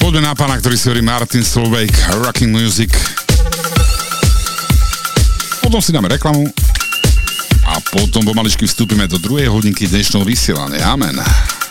Poďme na pána, ktorý si hovorí Martin Solveig, Rocking Music. Potom si dáme reklamu a potom pomaličky vstúpime do druhej hodinky dnešného vysielania. Amen.